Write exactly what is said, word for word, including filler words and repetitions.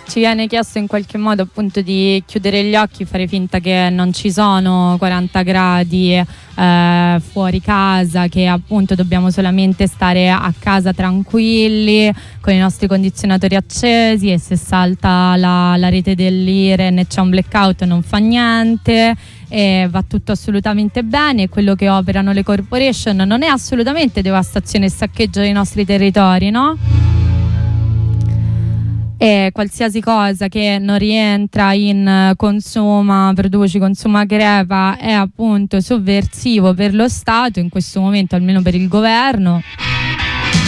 ci viene chiesto in qualche modo appunto di chiudere gli occhi, fare finta che non ci sono quaranta gradi eh, fuori casa, che appunto dobbiamo solamente stare a casa tranquilli con i nostri condizionatori accesi, e se salta la, la rete dell'I R E N e c'è un blackout non fa niente e va tutto assolutamente bene. Quello che operano le corporation non è assolutamente devastazione e saccheggio dei nostri territori, no? E qualsiasi cosa che non rientra in consuma, produci, consuma, crepa è appunto sovversivo per lo Stato, in questo momento almeno per il governo.